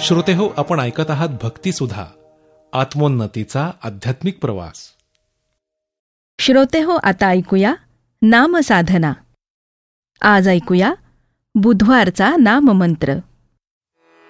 श्रोतेहो, आपण ऐकत आहात भक्तिसुधा, आत्मोन्नतीचा आध्यात्मिक प्रवास. श्रोतेहो, आता ऐकूया नामसाधना. आज ऐकूया बुधवारचा नाममंत्र.